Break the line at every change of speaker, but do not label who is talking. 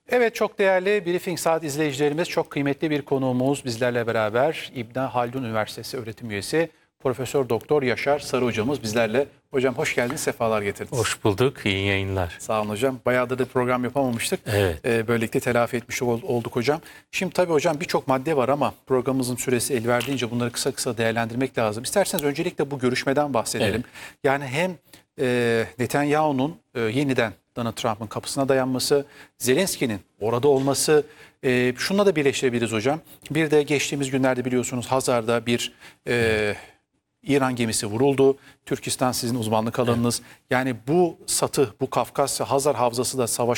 Evet, çok değerli Briefing Saat izleyicilerimiz, çok kıymetli bir konuğumuz bizlerle beraber İbn Haldun Üniversitesi öğretim üyesi Profesör Doktor Yaşar Sarı hocamız bizlerle. Hocam hoş geldiniz, sefalar getirdiniz.
Hoş bulduk, iyi yayınlar.
Sağ olun hocam. Bayağıdır da program yapamamıştık.
Evet.
Böylelikle telafi etmiş olduk hocam. Şimdi tabii hocam birçok madde var ama programımızın süresi el verdiğince bunları kısa kısa değerlendirmek lazım. İsterseniz öncelikle bu görüşmeden bahsedelim.
Evet.
Yani hem Netanyahu'nun yeniden Donald Trump'ın kapısına dayanması, Zelenski'nin orada olması, şununla da birleştirebiliriz hocam. Bir de geçtiğimiz günlerde biliyorsunuz Hazar'da bir İran gemisi vuruldu. Türkistan sizin uzmanlık alanınız. Evet. Yani bu satı, bu Kafkasya Hazar Havzası da savaşa